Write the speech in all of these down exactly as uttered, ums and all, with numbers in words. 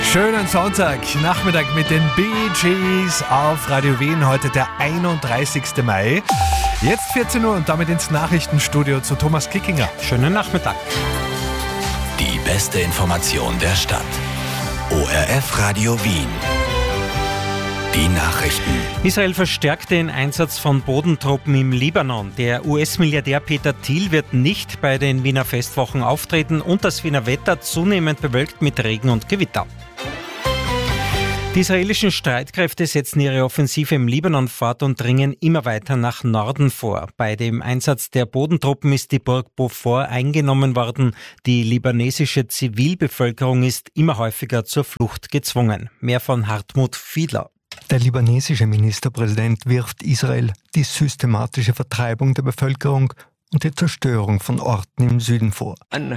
Schönen Sonntagnachmittag mit den Bee Gees auf Radio Wien. Heute der einunddreißigsten Mai. Jetzt vierzehn Uhr und damit ins Nachrichtenstudio zu Thomas Kickinger. Schönen Nachmittag. Die beste Information der Stadt. O R F Radio Wien. Die Nachrichten. Israel verstärkt den Einsatz von Bodentruppen im Libanon. Der U S-Milliardär Peter Thiel wird nicht bei den Wiener Festwochen auftreten und das Wiener Wetter zunehmend bewölkt mit Regen und Gewitter. Die israelischen Streitkräfte setzen ihre Offensive im Libanon fort und dringen immer weiter nach Norden vor. Bei dem Einsatz der Bodentruppen ist die Burg Beaufort eingenommen worden. Die libanesische Zivilbevölkerung ist immer häufiger zur Flucht gezwungen. Mehr von Hartmut Fiedler. Der libanesische Ministerpräsident wirft Israel die systematische Vertreibung der Bevölkerung und die Zerstörung von Orten im Süden vor.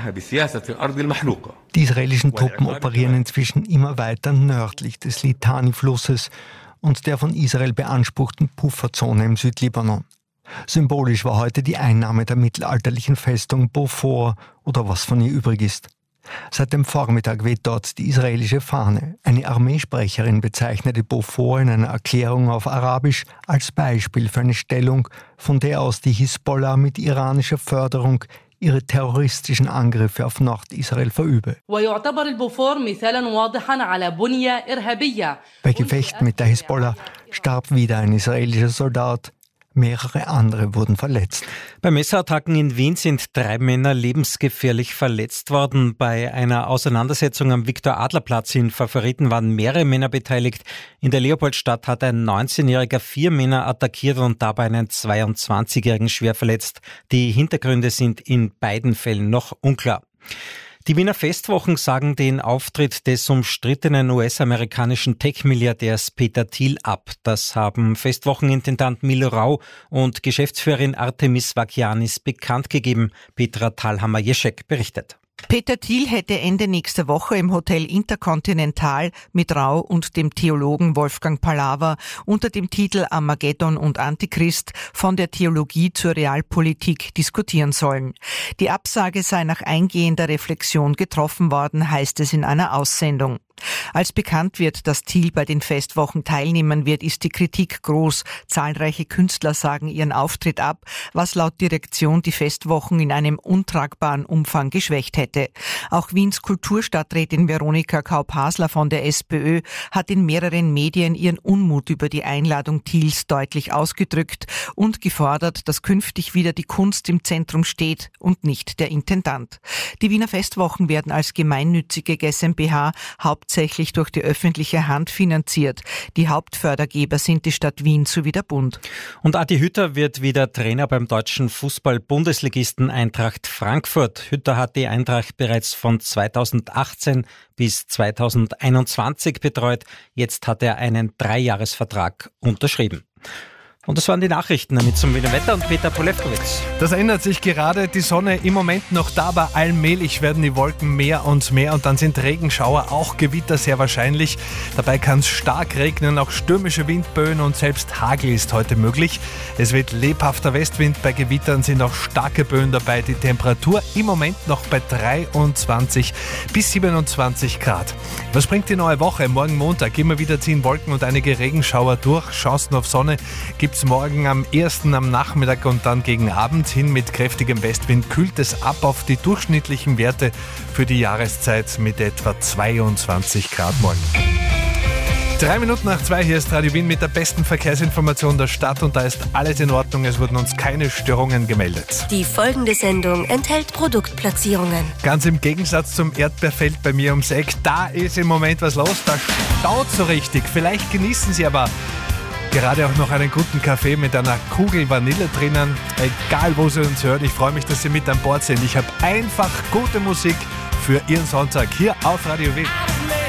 Die israelischen Truppen operieren inzwischen immer weiter nördlich des Litani-Flusses und der von Israel beanspruchten Pufferzone im Südlibanon. Symbolisch war heute die Einnahme der mittelalterlichen Festung Beaufort oder was von ihr übrig ist. Seit dem Vormittag weht dort die israelische Fahne. Eine Armeesprecherin bezeichnete Beaufort in einer Erklärung auf Arabisch als Beispiel für eine Stellung, von der aus die Hisbollah mit iranischer Förderung ihre terroristischen Angriffe auf Nordisrael verübe. Bei Gefechten mit der Hisbollah starb wieder ein israelischer Soldat. Mehrere andere wurden verletzt. Bei Messerattacken in Wien sind drei Männer lebensgefährlich verletzt worden. Bei einer Auseinandersetzung am Viktor-Adler-Platz in Favoriten waren mehrere Männer beteiligt. In der Leopoldstadt hat ein neunzehnjähriger vier Männer attackiert und dabei einen zweiundzwanzigjährigen schwer verletzt. Die Hintergründe sind in beiden Fällen noch unklar. Die Wiener Festwochen sagen den Auftritt des umstrittenen U S-amerikanischen Tech-Milliardärs Peter Thiel ab. Das haben Festwochenintendant Milo Rau und Geschäftsführerin Artemis Vakianis bekannt gegeben. Petra Thalhammer-Jeschek berichtet. Peter Thiel hätte Ende nächster Woche im Hotel Intercontinental mit Rau und dem Theologen Wolfgang Palaver unter dem Titel Armageddon und Antichrist von der Theologie zur Realpolitik diskutieren sollen. Die Absage sei nach eingehender Reflexion getroffen worden, heißt es in einer Aussendung. Als bekannt wird, dass Thiel bei den Festwochen teilnehmen wird, ist die Kritik groß. Zahlreiche Künstler sagen ihren Auftritt ab, was laut Direktion die Festwochen in einem untragbaren Umfang geschwächt hätte. Auch Wiens Kulturstadträtin Veronika Kaup-Hasler von der SPÖ hat in mehreren Medien ihren Unmut über die Einladung Thiels deutlich ausgedrückt und gefordert, dass künftig wieder die Kunst im Zentrum steht und nicht der Intendant. Die Wiener Festwochen werden als gemeinnützige GmbH hauptsächlich hauptsächlich durch die öffentliche Hand finanziert. Die Hauptfördergeber sind die Stadt Wien sowie der Bund. Und Adi Hütter wird wieder Trainer beim deutschen Fußball-Bundesligisten Eintracht Frankfurt. Hütter hat die Eintracht bereits von zweitausendachtzehn bis zweitausendeinundzwanzig betreut. Jetzt hat er einen Dreijahresvertrag unterschrieben. Und das waren die Nachrichten, damit zum Wiener Wetter und Peter Polewkowitz. Das ändert sich gerade. Die Sonne im Moment noch da, aber allmählich werden die Wolken mehr und mehr und dann sind Regenschauer, auch Gewitter sehr wahrscheinlich. Dabei kann es stark regnen, auch stürmische Windböen und selbst Hagel ist heute möglich. Es wird lebhafter Westwind, bei Gewittern sind auch starke Böen dabei. Die Temperatur im Moment noch bei dreiundzwanzig bis siebenundzwanzig Grad. Was bringt die neue Woche? Morgen Montag immer wieder ziehen Wolken und einige Regenschauer durch. Chancen auf Sonne gibt es morgen am ersten am Nachmittag und dann gegen Abend hin mit kräftigem Westwind kühlt es ab auf die durchschnittlichen Werte für die Jahreszeit mit etwa zweiundzwanzig Grad morgen. Drei Minuten nach zwei, hier ist Radio Wien mit der besten Verkehrsinformation der Stadt und da ist alles in Ordnung, es wurden uns keine Störungen gemeldet. Die folgende Sendung enthält Produktplatzierungen. Ganz im Gegensatz zum Erdbeerfeld bei mir ums Eck, da ist im Moment was los, da staut so richtig. Vielleicht genießen Sie aber gerade auch noch einen guten Kaffee mit einer Kugel Vanille drinnen. Egal, wo Sie uns hören, ich freue mich, dass Sie mit an Bord sind. Ich habe einfach gute Musik für Ihren Sonntag hier auf Radio Wien.